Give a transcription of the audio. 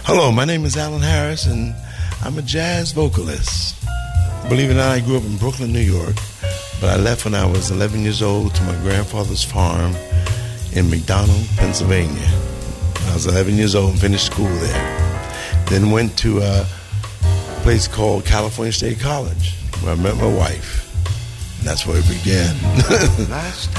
Hello, my name is Alan Harris, and I'm a jazz vocalist. Believe it or not, I grew up in Brooklyn, New York, but I left when I was 11 years old to my grandfather's farm in McDonald, Pennsylvania. I was 11 years old and finished school there. Then went to a place called California State College, where I met my wife. And that's where it began.